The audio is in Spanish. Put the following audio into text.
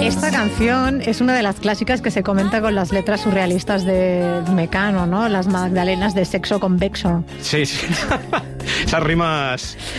Esta canción es una de las clásicas que se comenta con las letras surrealistas de Mecano, ¿no? Las magdalenas de sexo convexo. Sí. Esas rimas